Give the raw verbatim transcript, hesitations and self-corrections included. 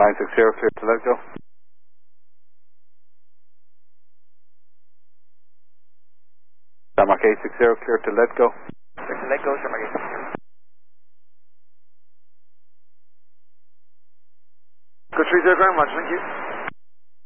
nine six zero, clear to let go. Tarmac eight six zero, clear to let go. Clear to let go, Tarmac eight six zero. Good three zero, very much, thank you.